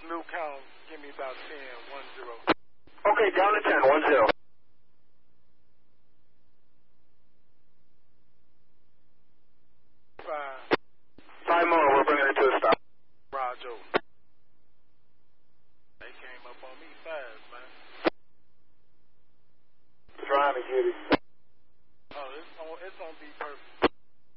New count, give me about 10, 1-0. Okay, down to 10, 1-0. 5 more, we're bringing it to a stop. Roger. They came up on me fast, man. Trying to get it.